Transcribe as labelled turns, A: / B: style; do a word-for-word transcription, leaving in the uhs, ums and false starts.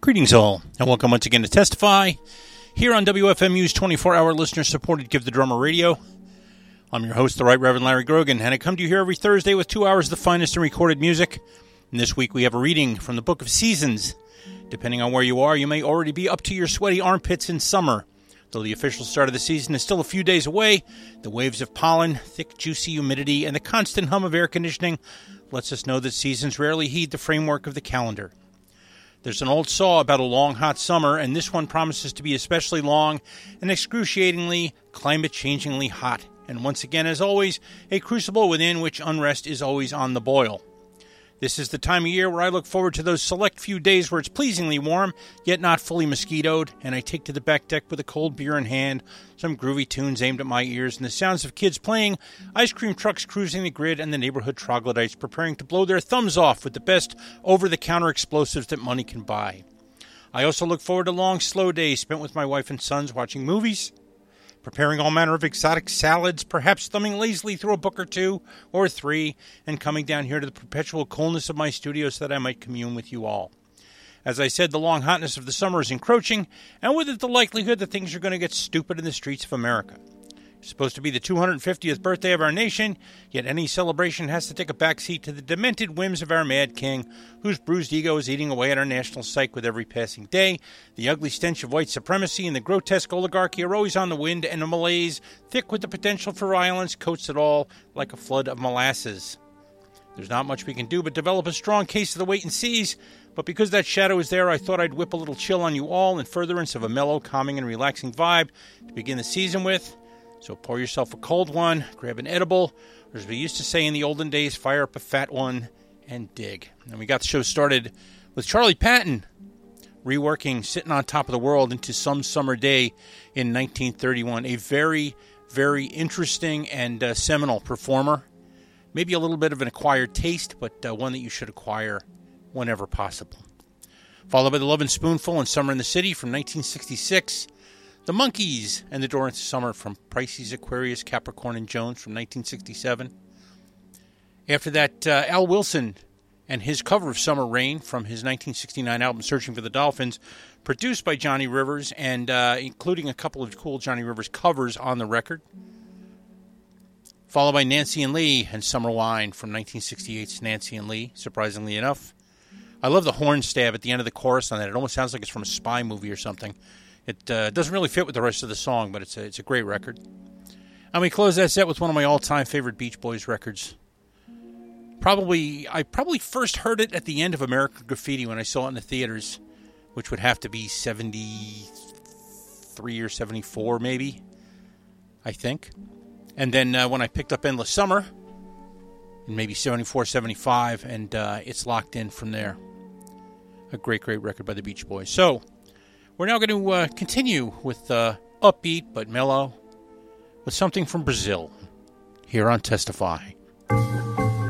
A: Greetings all, and welcome once again to Testify, here on W F M U's twenty-four hour listener-supported Give the Drummer Radio. I'm your host, the Right Reverend Larry Grogan, and I come to you here every Thursday with two hours of the finest in recorded music. And this week we have a reading from the Book of Seasons. Depending on where you are, you may already be up to your sweaty armpits in summer. Though the official start of the season is still a few days away, the waves of pollen, thick, juicy humidity, and the constant hum of air conditioning lets us know that seasons rarely heed the framework of the calendar. There's an old saw about a long, hot summer, and this one promises to be especially long and excruciatingly, climate-changingly hot. And once again, as always, a crucible within which unrest is always on the boil. This is the time of year where I look forward to those select few days where it's pleasingly warm, yet not fully mosquitoed, and I take to the back deck with a cold beer in hand, some groovy tunes aimed at my ears, and the sounds of kids playing, ice cream trucks cruising the grid, and the neighborhood troglodytes preparing to blow their thumbs off with the best over-the-counter explosives that money can buy. I also look forward to long, slow days spent with my wife and sons watching movies, preparing all manner of exotic salads, perhaps thumbing lazily through a book or two, or three, and coming down here to the perpetual coolness of my studio so that I might commune with you all. As I said, the long hotness of the summer is encroaching, and with it the likelihood that things are going to get stupid in the streets of America. It's supposed to be the two hundred fiftieth birthday of our nation, yet any celebration has to take a backseat to the demented whims of our mad king, whose bruised ego is eating away at our national psyche with every passing day. The ugly stench of white supremacy and the grotesque oligarchy are always on the wind, and a malaise, thick with the potential for violence, coats it all like a flood of molasses. There's not much we can do but develop a strong case of the wait and sees, but because that shadow is there, I thought I'd whip a little chill on you all in furtherance of a mellow, calming, and relaxing vibe to begin the season with. So pour yourself a cold one, grab an edible, or as we used to say in the olden days, fire up a fat one and dig. And we got the show started with Charlie Patton reworking Sitting on Top of the World into Some Summer Day in nineteen thirty-one. A very, very interesting and uh, seminal performer. Maybe a little bit of an acquired taste, but uh, one that you should acquire whenever possible. Followed by The Lovin' Spoonful and Summer in the City from nineteen sixty-six. The Monkees and The Door into Summer from Pisces, Aquarius, Capricorn, and Jones from nineteen sixty-seven. After that, uh, Al Wilson and his cover of Summer Rain from his nineteen sixty-nine album Searching for the Dolphins, produced by Johnny Rivers, and uh, including a couple of cool Johnny Rivers covers on the record. Followed by Nancy and Lee and Summer Wine from nineteen sixty-eight's Nancy and Lee, surprisingly enough. I love the horn stab at the end of the chorus on that. It almost sounds like it's from a spy movie or something. It uh, doesn't really fit with the rest of the song, but it's a, it's a great record. And we close that set with one of my all-time favorite Beach Boys records. Probably, I probably first heard it at the end of American Graffiti when I saw it in the theaters, which would have to be seventy-three or seventy-four maybe, I think. And then uh, when I picked up Endless Summer, in maybe seventy-four, seventy-five, and uh, it's locked in from there. A great, great record by the Beach Boys. So, we're now going to uh, continue with uh, upbeat but mellow, with something from Brazil, here on Testify.